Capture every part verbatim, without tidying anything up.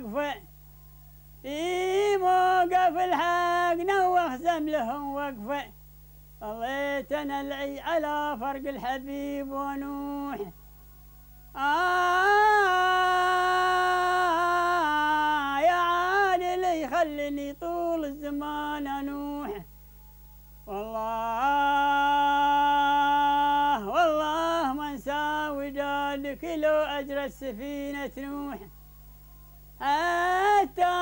وقفة في موقف الحق نوخزم لهم وقفة ظليتنا العي على فرق الحبيب ونوح آه يا عادل يخلني طول الزمان أنوح والله والله ما انسى ودادك لو أجرت سفينة نوح حتى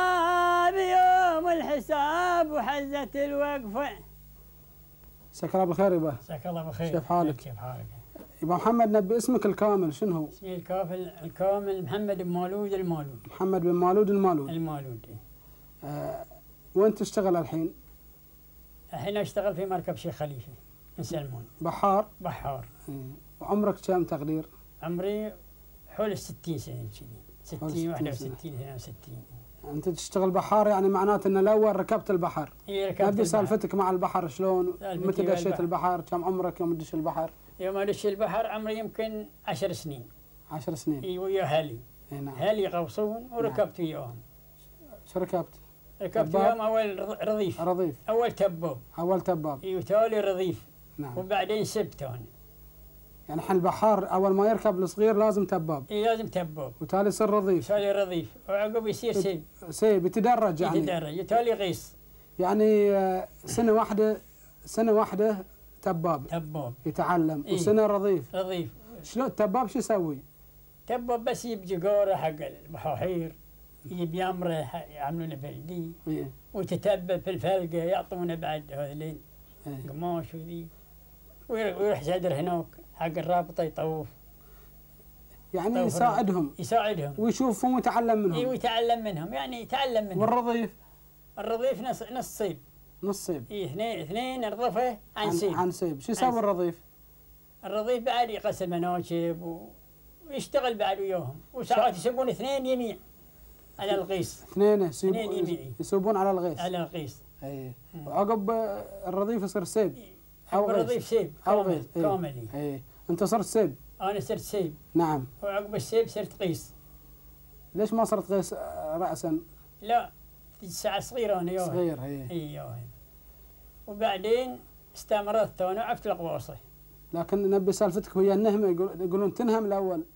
بيوم الحساب وحزت الوقفة. مساك الله بالخير يبا. مساك الله بالخير. كيف حالك؟ كيف حالك؟ يبا محمد نبي اسمك الكامل شنو هو؟ اسمي الكافل الكامل محمد بن مولود المولود. محمد بن مولود المولود. المولود. آه وين تشتغل الحين؟ الحين اشتغل في مركب شيخ خليفة من سلمون. بحار؟ بحار. إيه. وعمرك كم تقدير؟ عمري حول الستين سنة كذي. ستين واحد وستين اثنين وستين. أنت تشتغل بحار يعني معناته أن الأول ركبت البحر. إيه ركبت نبي سالفتك مع البحر شلون؟ متى دشيت البحر؟ كم عمرك يوم تدش البحر؟ يوم أدش البحر عمري يمكن عشر سنين. عشر سنين. إي ويا أهلي. إيه نعم. أهلي غوصون وركبت وياهم. شو ركبت؟ ركبت وياهم أول رضيف. رضيف. أول تباب. أول تباب. إي وتالي رضيف. نعم. وبعدين سبت أنا. يعني الحين البحار أول ما يركب الصغير لازم تباب. إي لازم تباب. وتالي يصير رضيف. تالي رضيف وعقب يصير سيب. سيب يتدرج يعني. يتدرج يتالي غيص. يعني سنة واحدة سنة واحدة تباب. تباب. يتعلم. إيه؟ وسنة رضيف. رضيف. شلون التباب شو يسوي؟ تباب بس يجيب جقارة حق البحاحير، يجيب يمرة يعملونه بلدي. إيه؟ وتتبب في الفلقة يعطونه بعد هذولين إيه؟ قماش وذي ويروح سدر هناك حق الرابطة يطوف. يعني يساعدهم. يساعدهم. ويشوفهم ويتعلم منهم. اي ويتعلم منهم يعني يتعلم منهم. والرضيف؟ الرضيف نص نص صيب. نص صيب. اي اثنين اثنين رضفه عن صيب. عن صيب، شو يسوي الرضيف؟ الرضيف بعد يقسم مناشب ويشتغل بعد وياهم، وساعات يسوون اثنين يميع على القيس. اثنين اثنين يميع. يسوبون على الغيس. على القيس. اي. وعقب الرضيف يصير سيب. او الرضيف سيب او غيس كامل. اي. انت صرت سيب. انا صرت سيب. نعم. وعقب السيب صرت قيس. ليش ما صرت قيس رأسا؟ لا ساعة صغيرة انا يوها. صغير هي. اي يوها. وبعدين استمرت انا وعرفت القواصي. لكن نبي سالفتك ويا النهم يقولون تنهم الاول.